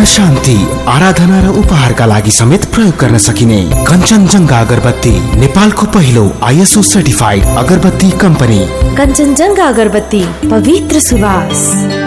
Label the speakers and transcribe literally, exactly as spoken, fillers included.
Speaker 1: शान्ति, आराधना र उपहारका लागि समेत प्रयोग गर्न सकिने कञ्चनजङ्घा अगरबत्ती नेपालको पहिलो आइएसओ सर्टिफाइड अगरबत्ती कम्पनी।
Speaker 2: कञ्चनजङ्घा अगरबत्ती, पवित्र सुवास।